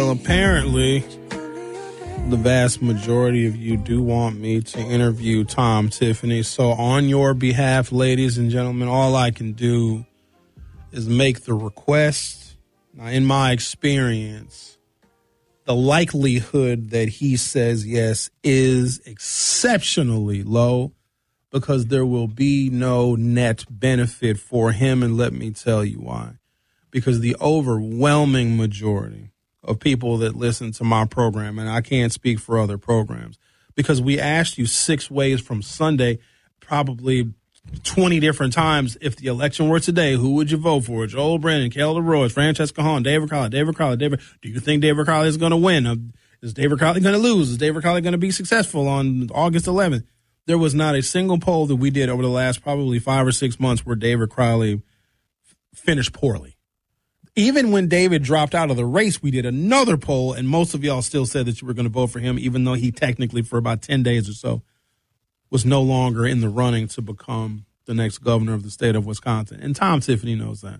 Well, apparently, the vast majority of you do want me to interview Tom Tiffany. So on your behalf, ladies and gentlemen, all I can do is make the request. Now, in my experience, the likelihood that he says yes is exceptionally low because there will be no net benefit for him. And let me tell you why. Because the overwhelming majority of people that listen to my program, and I can't speak for other programs, because we asked you 6 ways from Sunday, probably 20 different times, if the election were today, who would you vote for? Joel Brennan, Kelly LaRoy, Francesca Hahn, David Crowley. Do you think David Crowley is going to win? Is David Crowley going to lose? Is David Crowley going to be successful on August 11th? There was not a single poll that we did over the last probably 5 or 6 months where David Crowley finished poorly. Even when David dropped out of the race, we did another poll, and most of y'all still said that you were going to vote for him, even though he technically, for about 10 days or so, was no longer in the running to become the next governor of the state of Wisconsin. And Tom Tiffany knows that.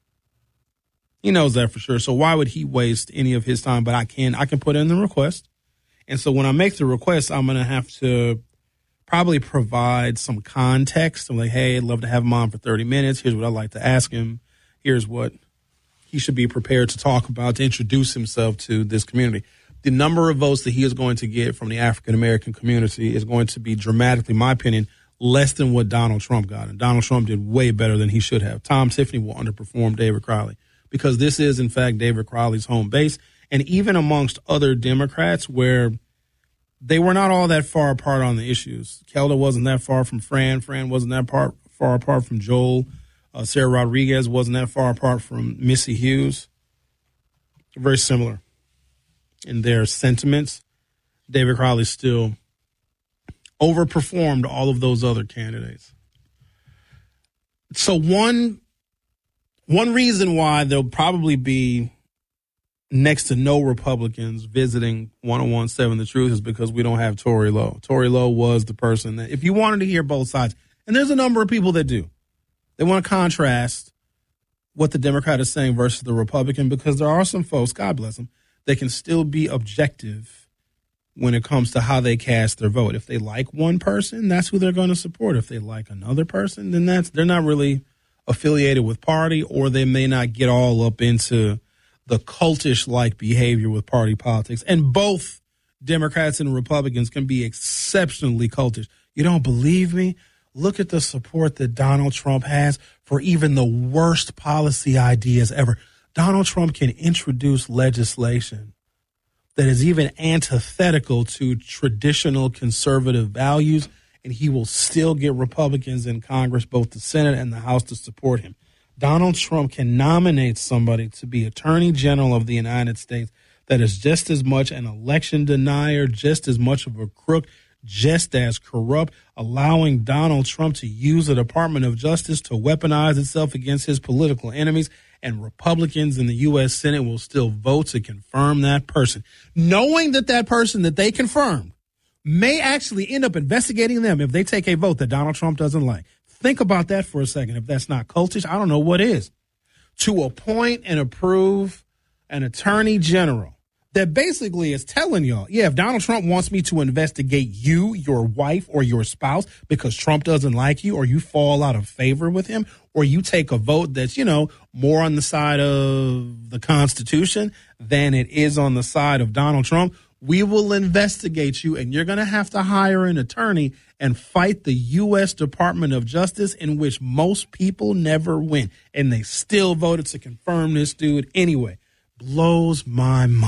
He knows that for sure. So why would he waste any of his time? But I can put in the request. And so when I make the request, I'm going to have to probably provide some context. I'm like, hey, I'd love to have him on for 30 minutes. Here's what I'd like to ask him. Here's what he should be prepared to talk about, to introduce himself to this community. The number of votes that he is going to get from the African-American community is going to be dramatically, in my opinion, less than what Donald Trump got. And Donald Trump did way better than he should have. Tom Tiffany will underperform David Crowley because this is, in fact, David Crowley's home base. And even amongst other Democrats where they were not all that far apart on the issues. Kelda wasn't that far from Fran. Fran wasn't that far apart from Joel. Sarah Rodriguez wasn't that far apart from Missy Hughes. Very similar in their sentiments. David Crowley still overperformed all of those other candidates. So one reason why there'll probably be next to no Republicans visiting 101.7 The Truth is because we don't have Tory Lowe. Tory Lowe was the person that, if you wanted to hear both sides, and there's a number of people that do, they want to contrast what the Democrat is saying versus the Republican, because there are some folks, God bless them, that can still be objective when it comes to how they cast their vote. If they like one person, that's who they're going to support. If they like another person, then they're not really affiliated with party, or they may not get all up into the cultish-like behavior with party politics. And both Democrats and Republicans can be exceptionally cultish. You don't believe me? Look at the support that Donald Trump has for even the worst policy ideas ever. Donald Trump can introduce legislation that is even antithetical to traditional conservative values, and he will still get Republicans in Congress, both the Senate and the House, to support him. Donald Trump can nominate somebody to be Attorney General of the United States that is just as much an election denier, just as much of a crook, just as corrupt, allowing Donald Trump to use the Department of Justice to weaponize itself against his political enemies, and Republicans in the U.S. Senate will still vote to confirm that person, knowing that that person that they confirmed may actually end up investigating them if they take a vote that Donald Trump doesn't like. Think about that for a second. If that's not cultish, I don't know what is. To appoint and approve an attorney general that basically is telling y'all, yeah, if Donald Trump wants me to investigate you, your wife, or your spouse because Trump doesn't like you, or you fall out of favor with him, or you take a vote that's, more on the side of the Constitution than it is on the side of Donald Trump, we will investigate you, and you're going to have to hire an attorney and fight the U.S. Department of Justice, in which most people never win. And they still voted to confirm this dude anyway. Blows my mind.